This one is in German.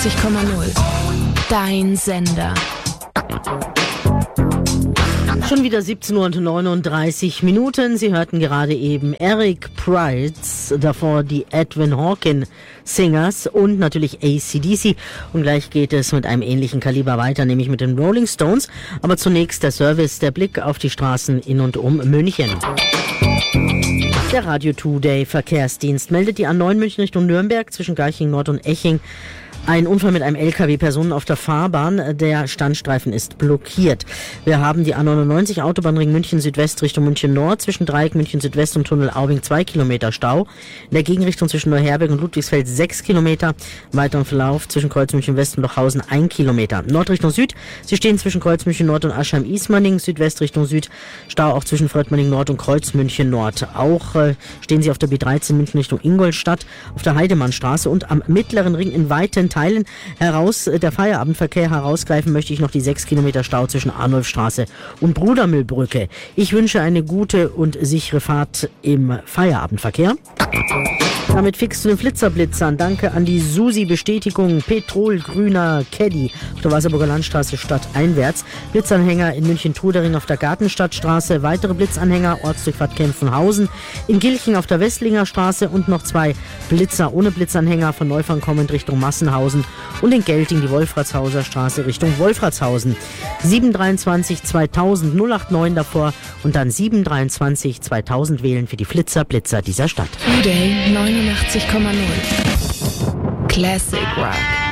89,0. Dein Sender. Schon wieder 17:39 Uhr. Sie hörten gerade eben Eric Prydz, davor die Edwin Hawkins Singers und natürlich AC/DC. Und gleich geht es mit einem ähnlichen Kaliber weiter, nämlich mit den Rolling Stones. Aber zunächst der Service, der Blick auf die Straßen in und um München. Der Radio Today Verkehrsdienst meldet die A9 München Richtung Nürnberg zwischen Garching Nord und Eching. Ein Unfall mit einem LKW, Personen auf der Fahrbahn, der Standstreifen ist blockiert. Wir haben die A99 Autobahnring München Südwest Richtung München Nord zwischen Dreieck München Südwest und Tunnel Aubing 2 Kilometer Stau. In der Gegenrichtung zwischen Neuherberg und Ludwigsfeld 6 Kilometer. Weiteren Verlauf zwischen Kreuz München West und Lochhausen 1 Kilometer. Nord Richtung Süd, Sie stehen zwischen Kreuz München Nord und Aschheim-Ismaning. Südwest Richtung Süd, Stau auch zwischen Fröttmanning Nord und Kreuz München Nord. Auch stehen Sie auf der B13 München Richtung Ingolstadt, auf der Heidemannstraße und am Mittleren Ring in weiten Teilen heraus der Feierabendverkehr herausgreifen möchte ich noch die 6 Kilometer Stau zwischen Arnulfstraße und Brudermühlbrücke. Ich wünsche eine gute und sichere Fahrt im Feierabendverkehr. Damit fix zu den Flitzerblitzern. Danke an die Susi-Bestätigung. Petrolgrüner Caddy auf der Wasserburger Landstraße stadteinwärts. Blitzanhänger in München-Trudering auf der Gartenstadtstraße. Weitere Blitzanhänger, Ortsdurchfahrt Kempfenhausen. In Gilching auf der Westlinger Straße und noch 2 Blitzer ohne Blitzanhänger von Neufang kommend Richtung Massenhausen. Und in Gelting die Wolfratshauser Straße Richtung Wolfratshausen. 723 2000 089 davor und dann 723 2000 wählen für die Flitzer-Blitzer dieser Stadt. Today 89,0. Classic Rock.